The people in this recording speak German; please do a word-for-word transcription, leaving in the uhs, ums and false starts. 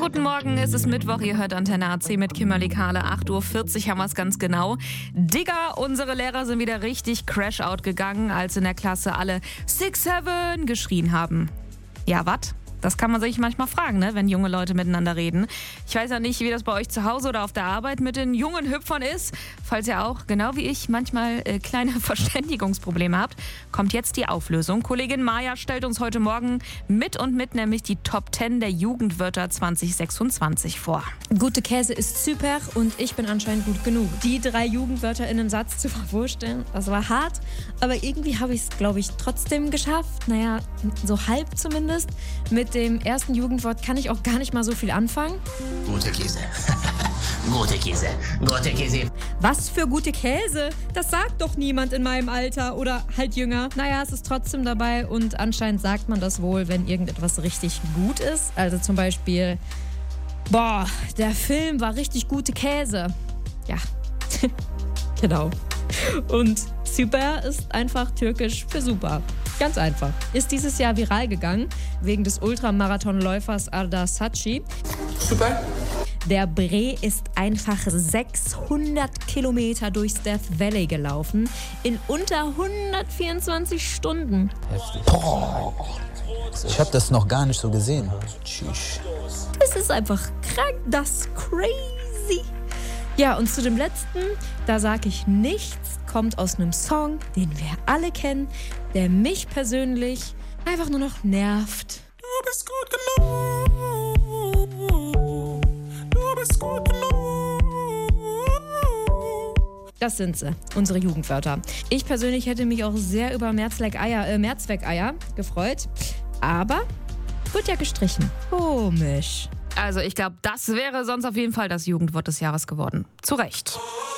guten Morgen, es ist Mittwoch, ihr hört Antenne A C mit Kimberly Kahle. acht Uhr vierzig haben wir es ganz genau. Digga, unsere Lehrer sind wieder richtig Crash-Out gegangen, als in der Klasse alle Six Seven geschrien haben. Ja, wat? Das kann man sich manchmal fragen, ne, wenn junge Leute miteinander reden. Ich weiß ja nicht, wie das bei euch zu Hause oder auf der Arbeit mit den jungen Hüpfern ist. Falls ihr auch, genau wie ich, manchmal äh, kleine Verständigungsprobleme habt, kommt jetzt die Auflösung. Kollegin Maja stellt uns heute Morgen mit und mit nämlich die Top zehn der Jugendwörter zwanzig sechsundzwanzig vor. Gute Käse ist super und ich bin anscheinend gut genug. Die drei Jugendwörter in einen Satz zu verwursteln, das war hart, aber irgendwie habe ich es, glaube ich, trotzdem geschafft. Naja, so halb zumindest. Mit dem ersten Jugendwort kann ich auch gar nicht mal so viel anfangen. Gute Käse. Gute Käse. Gute Käse. Was für gute Käse? Das sagt doch niemand in meinem Alter oder halt jünger. Naja, es ist trotzdem dabei und anscheinend sagt man das wohl, wenn irgendetwas richtig gut ist. Also zum Beispiel, boah, der Film war richtig gute Käse. Ja, genau. Und super ist einfach türkisch für super. Ganz einfach. Ist dieses Jahr viral gegangen, wegen des Ultramarathonläufers Arda Saatchi. Super. Der Bre ist einfach sechshundert Kilometer durchs Death Valley gelaufen in unter hundertvierundzwanzig Stunden. Heftig. Boah. Ich habe das noch gar nicht so gesehen. Tschüss. Das ist einfach krank, das ist crazy. Ja, und zu dem letzten, da sag ich nichts, kommt aus einem Song, den wir alle kennen, der mich persönlich einfach nur noch nervt. Du bist gut genug. Du bist gut genug. Das sind sie, unsere Jugendwörter. Ich persönlich hätte mich auch sehr über Mehrzweckeier, äh, Mehrzweckeier gefreut, aber wird ja gestrichen. Komisch. Also ich glaube, das wäre sonst auf jeden Fall das Jugendwort des Jahres geworden. Zu Recht.